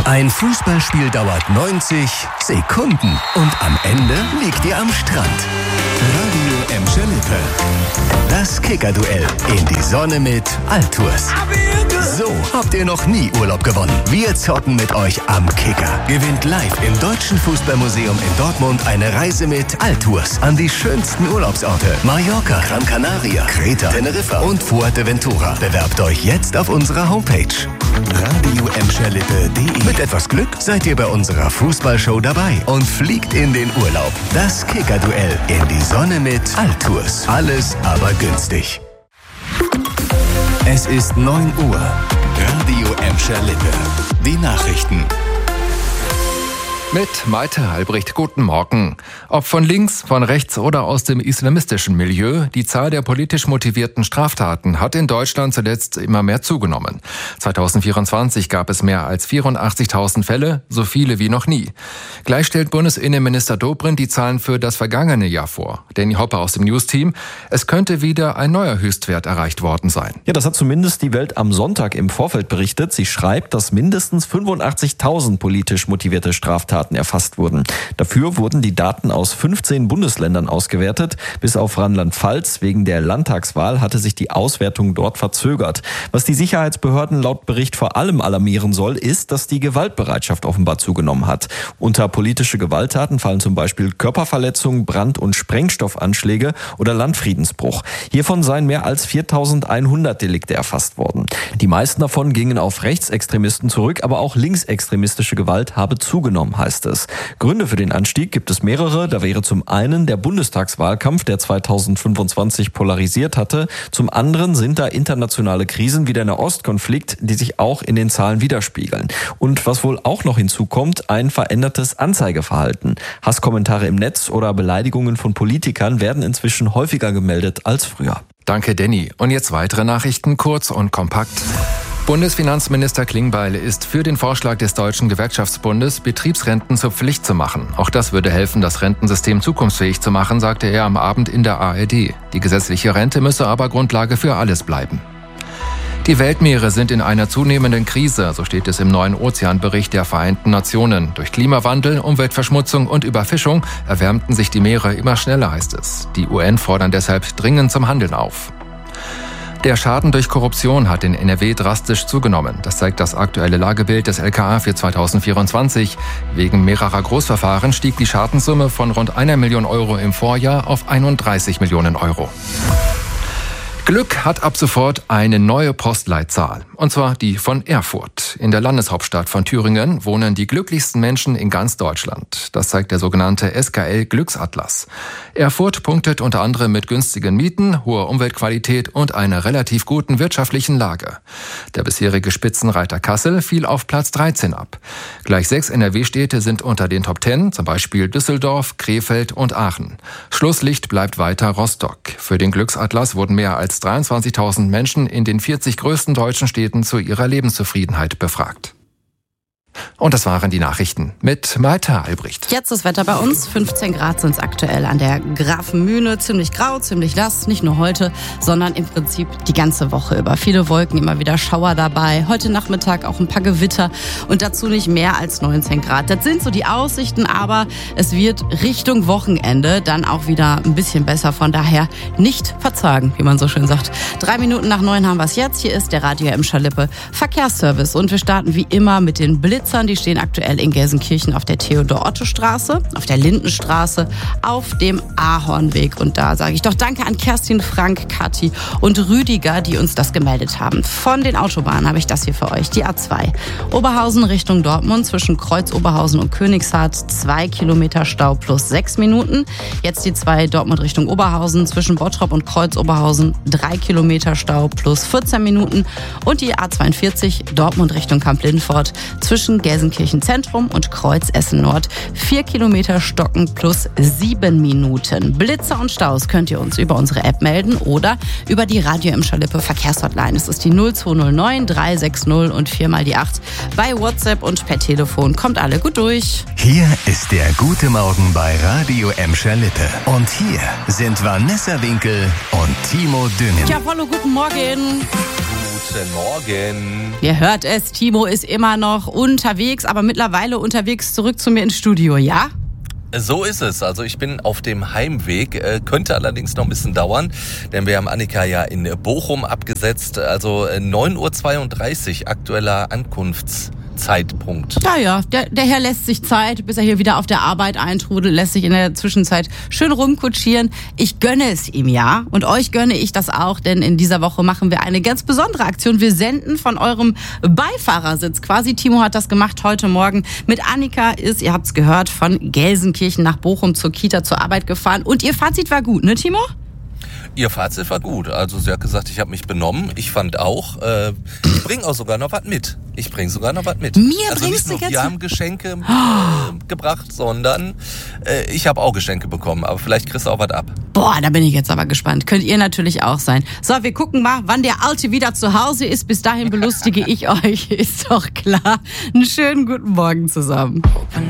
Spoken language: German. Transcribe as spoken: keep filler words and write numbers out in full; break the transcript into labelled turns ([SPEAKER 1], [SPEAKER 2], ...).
[SPEAKER 1] Ein Fußballspiel dauert neunzig Sekunden und am Ende liegt ihr am Strand. Radio Emscher Lippe. Das Kicker-Duell in die Sonne mit Altours. So habt ihr noch nie Urlaub gewonnen. Wir zocken mit euch am Kicker. Gewinnt live im Deutschen Fußballmuseum in Dortmund eine Reise mit Altours an die schönsten Urlaubsorte. Mallorca, Gran Canaria, Kreta, Teneriffa und Fuerteventura. Bewerbt euch jetzt auf unserer Homepage radio emscher lippe punkt de. Mit etwas Glück seid ihr bei unserer Fußballshow dabei und fliegt in den Urlaub. Das Kicker-Duell in die Sonne mit Altours. Alles aber günstig. Es ist neun Uhr. Radio Emscher Lippe. Die Nachrichten.
[SPEAKER 2] Mit Malte Albrecht, guten Morgen. Ob von links, von rechts oder aus dem islamistischen Milieu, die Zahl der politisch motivierten Straftaten hat in Deutschland zuletzt immer mehr zugenommen. zweitausendvierundzwanzig gab es mehr als vierundachtzigtausend Fälle, so viele wie noch nie. Gleich stellt Bundesinnenminister Dobrindt die Zahlen für das vergangene Jahr vor. Danny Hopper aus dem News-Team. Es könnte wieder ein neuer Höchstwert erreicht worden sein.
[SPEAKER 3] Ja, das hat zumindest die Welt am Sonntag im Vorfeld berichtet. Sie schreibt, dass mindestens fünfundachtzigtausend politisch motivierte Straftaten erfasst wurden. Dafür wurden die Daten aus fünfzehn Bundesländern ausgewertet. Bis auf Rheinland-Pfalz wegen der Landtagswahl hatte sich die Auswertung dort verzögert. Was die Sicherheitsbehörden laut Bericht vor allem alarmieren soll, ist, dass die Gewaltbereitschaft offenbar zugenommen hat. Unter politische Gewalttaten fallen zum Beispiel Körperverletzung, Brand- und Sprengstoffanschläge oder Landfriedensbruch. Hiervon seien mehr als viertausendeinhundert Delikte erfasst worden. Die meisten davon gingen auf Rechtsextremisten zurück, aber auch linksextremistische Gewalt habe zugenommen, heißt es. Gründe für den Anstieg gibt es mehrere. Da wäre zum einen der Bundestagswahlkampf, der zweitausendfünfundzwanzig polarisiert hatte. Zum anderen sind da internationale Krisen wie der Nahostkonflikt, die sich auch in den Zahlen widerspiegeln. Und was wohl auch noch hinzukommt, ein verändertes Anzeigeverhalten. Hasskommentare im Netz oder Beleidigungen von Politikern werden inzwischen häufiger gemeldet als früher.
[SPEAKER 2] Danke, Danny. Und jetzt weitere Nachrichten, kurz und kompakt. Bundesfinanzminister Klingbeil ist für den Vorschlag des Deutschen Gewerkschaftsbundes, Betriebsrenten zur Pflicht zu machen. Auch das würde helfen, das Rentensystem zukunftsfähig zu machen, sagte er am Abend in der A R D. Die gesetzliche Rente müsse aber Grundlage für alles bleiben. Die Weltmeere sind in einer zunehmenden Krise, so steht es im neuen Ozeanbericht der Vereinten Nationen. Durch Klimawandel, Umweltverschmutzung und Überfischung erwärmten sich die Meere immer schneller, heißt es. Die U N fordern deshalb dringend zum Handeln auf. Der Schaden durch Korruption hat in N R W drastisch zugenommen. Das zeigt das aktuelle Lagebild des L K A für zweitausendvierundzwanzig. Wegen mehrerer Großverfahren stieg die Schadenssumme von rund einer Million Euro im Vorjahr auf einunddreißig Millionen Euro. Glück hat ab sofort eine neue Postleitzahl, und zwar die von Erfurt. In der Landeshauptstadt von Thüringen wohnen die glücklichsten Menschen in ganz Deutschland. Das zeigt der sogenannte S K L-Glücksatlas. Erfurt punktet unter anderem mit günstigen Mieten, hoher Umweltqualität und einer relativ guten wirtschaftlichen Lage. Der bisherige Spitzenreiter Kassel fiel auf Platz dreizehn ab. Gleich sechs N R W-Städte sind unter den Top zehn, zum Beispiel Düsseldorf, Krefeld und Aachen. Schlusslicht bleibt weiter Rostock. Für den Glücksatlas wurden mehr als dreiundzwanzigtausend Menschen in den vierzig größten deutschen Städten zu ihrer Lebenszufriedenheit befragt. Und das waren die Nachrichten mit Malte Albrecht.
[SPEAKER 4] Jetzt das Wetter bei uns. fünfzehn Grad sind es aktuell an der Grafenmühle. Ziemlich grau, ziemlich nass. Nicht nur heute, sondern im Prinzip die ganze Woche über. Viele Wolken, immer wieder Schauer dabei. Heute Nachmittag auch ein paar Gewitter und dazu nicht mehr als neunzehn Grad. Das sind so die Aussichten, aber es wird Richtung Wochenende dann auch wieder ein bisschen besser. Von daher nicht verzagen, wie man so schön sagt. Drei Minuten nach neun haben wir es jetzt. Hier ist der Radio Emscher Lippe Verkehrsservice und wir starten wie immer mit den Blitzen. Die stehen aktuell in Gelsenkirchen auf der Theodor-Otto-Straße, auf der Lindenstraße, auf dem Ahornweg. Und da sage ich doch Danke an Kerstin, Frank, Kathi und Rüdiger, die uns das gemeldet haben. Von den Autobahnen habe ich das hier für euch. Die A zwei. Oberhausen Richtung Dortmund zwischen Kreuz Oberhausen und Königshardt. Zwei Kilometer Stau plus sechs Minuten. Jetzt die zwei Dortmund Richtung Oberhausen zwischen Bottrop und Kreuz Oberhausen. Drei Kilometer Stau plus vierzehn Minuten. Und die A zweiundvierzig Dortmund Richtung Kamp-Lindfort zwischen Gelsenkirchen Zentrum und Kreuz Essen Nord. Vier Kilometer Stocken plus sieben Minuten. Blitzer und Staus könnt ihr uns über unsere App melden oder über die Radio Emscher Lippe Verkehrshotline. Es ist die null zwei null neun drei sechs null und viermal die acht. Bei WhatsApp und per Telefon. Kommt alle gut durch.
[SPEAKER 1] Hier ist der gute Morgen bei Radio Emscher Lippe. Und hier sind Vanessa Winkel und Timo Düngen.
[SPEAKER 4] Ja, hallo, guten Morgen.
[SPEAKER 5] Guten Morgen.
[SPEAKER 4] Ihr hört es, Timo ist immer noch unterwegs, aber mittlerweile unterwegs zurück zu mir ins Studio, ja?
[SPEAKER 5] So ist es. Also ich bin auf dem Heimweg, äh, könnte allerdings noch ein bisschen dauern, denn wir haben Annika ja in Bochum abgesetzt. Also neun Uhr zweiunddreißig aktueller Ankunftszeitpunkt.
[SPEAKER 4] Ja, ja, der, der Herr lässt sich Zeit, bis er hier wieder auf der Arbeit eintrudelt, lässt sich in der Zwischenzeit schön rumkutschieren. Ich gönne es ihm ja und euch gönne ich das auch, denn in dieser Woche machen wir eine ganz besondere Aktion. Wir senden von eurem Beifahrersitz quasi. Timo hat das gemacht heute Morgen. Mit Annika ist, ihr habt es gehört, von Gelsenkirchen nach Bochum zur Kita zur Arbeit gefahren und ihr Fazit war gut, ne Timo?
[SPEAKER 5] Ihr Fazit war gut. Also sie hat gesagt, ich habe mich benommen. Ich fand auch, äh, ich bringe auch sogar noch was mit. Ich bringe sogar noch was mit.
[SPEAKER 4] Mir
[SPEAKER 5] also
[SPEAKER 4] bringst
[SPEAKER 5] nicht
[SPEAKER 4] du
[SPEAKER 5] nur
[SPEAKER 4] jetzt...
[SPEAKER 5] wir haben Geschenke äh, gebracht, sondern äh, ich habe auch Geschenke bekommen. Aber vielleicht kriegst du auch was ab.
[SPEAKER 4] Boah, da bin ich jetzt aber gespannt. Könnt ihr natürlich auch sein. So, wir gucken mal, wann der Alte wieder zu Hause ist. Bis dahin belustige ich euch, ist doch klar. Einen schönen guten Morgen zusammen.